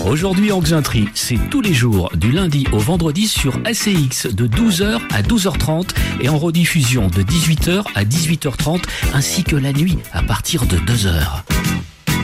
Aujourd'hui en Xintri, c'est tous les jours du lundi au vendredi sur ACX de 12h à 12h30 et en rediffusion de 18h à 18h30 ainsi que la nuit à partir de 2h.